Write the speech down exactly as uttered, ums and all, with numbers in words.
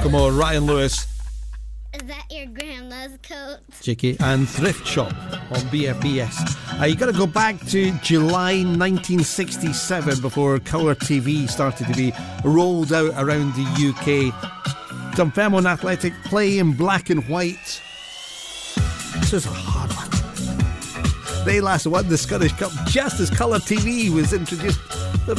Kokomo, Ryan Lewis. Is that your grandma's coat? Cheeky. And Thrift Shop on B F B S. Uh, you got to go back to July nineteen sixty-seven before colour T V started to be rolled out around the U K. Dunfermline Athletic play in black and white. This is a hard one. They last won the Scottish Cup just as colour T V was introduced.